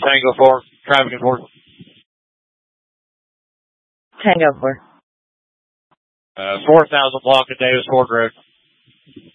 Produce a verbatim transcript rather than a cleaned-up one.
Tango four, traffic and four. Tango four. Uh, four thousand block of Davis Ford Road.